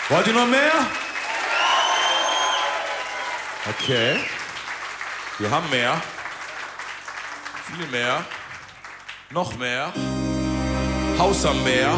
Wollt ihr noch mehr? Okay. Wir haben mehr. Viel mehr. Noch mehr. Haus am Meer.